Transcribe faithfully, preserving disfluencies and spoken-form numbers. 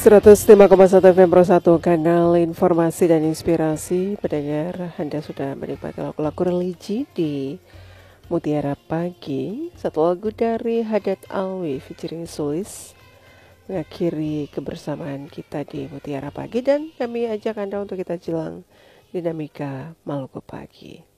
seratus lima koma satu F M Pro satu, kanal informasi dan inspirasi. Pendengar, Anda sudah menikmati lagu-lagu religi di Mutiara Pagi. Satu lagu dari Haddad Alwi featuring Sulis mengakhiri kebersamaan kita di Mutiara Pagi, dan kami ajak Anda untuk kita jelang dinamika Maluku Pagi.